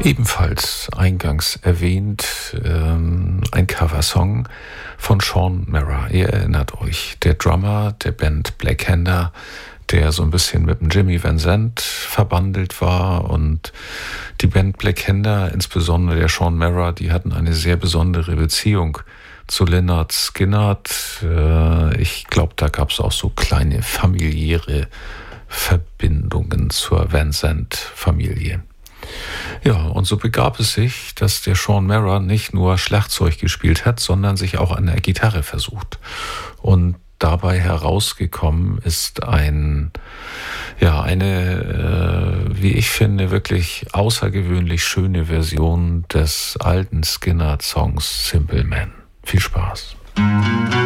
Ebenfalls eingangs erwähnt, ein Coversong von Shawn Merra. Ihr erinnert euch, der Drummer der Band Black Hander, der so ein bisschen mit dem Jimmy Van Zandt verbandelt war, und die Band Black Hander, insbesondere der Shawn Merra, die hatten eine sehr besondere Beziehung zu Lynyrd Skynyrd. Ich glaube, da gab es auch so kleine familiäre Verbindungen zur Van Zandt-Familie. Ja, und so begab es sich, dass der Shawn Merra nicht nur Schlagzeug gespielt hat, sondern sich auch an der Gitarre versucht. Und dabei herausgekommen ist eine, wie ich finde, wirklich außergewöhnlich schöne Version des alten Skynyrd-Songs Simple Man. Viel Spaß.